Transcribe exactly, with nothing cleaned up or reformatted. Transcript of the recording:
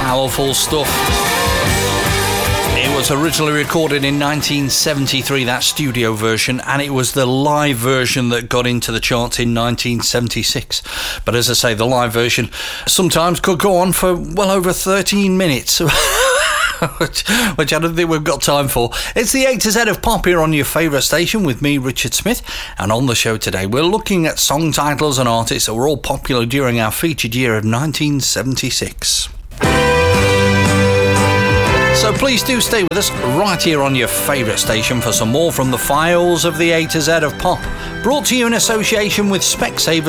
powerful stuff. It was originally recorded in nineteen seventy-three, that studio version, and it was the live version that got into the charts in nineteen seventy-six. But as I say, the live version sometimes could go on for well over thirteen minutes. Which, which I don't think we've got time for. It's the A to Z of Pop here on your favourite station with me, Richard Smith. And on the show today, we're looking at song titles and artists that were all popular during our featured year of nineteen seventy-six. So please do stay with us right here on your favourite station for some more from the files of the A to Z of Pop. Brought to you in association with Specsavers.